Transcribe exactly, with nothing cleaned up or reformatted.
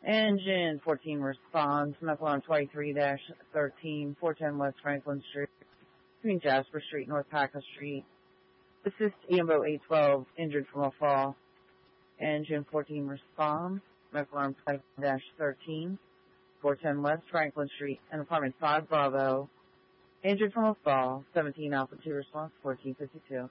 Engine fourteen responds. Medical alarm twenty-three thirteen, four ten West Franklin Street, between Jasper Street, North Paca Street. Assist E M B O eight twelve, injured from a fall. Engine fourteen responds. Medical alarm twenty-five thirteen, four ten West Franklin Street, and apartment five Bravo, injured from a fall. seventeen Alpha two response, fourteen fifty-two.